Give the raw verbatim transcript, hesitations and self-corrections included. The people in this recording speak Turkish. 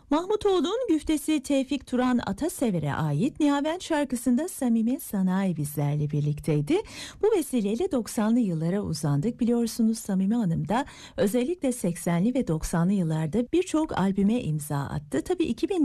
Mahmutoğlu'nun güftesi Tevfik Turan Atasever'e ait Nihavent şarkısında Samime Sanayi bizlerle birlikteydi. Bu vesileyle doksanlı yıllara uzandık. Biliyorsunuz Samime Hanım da özellikle seksenli ve doksanlı yıllarda birçok albüme imza attı. Tabii iki bin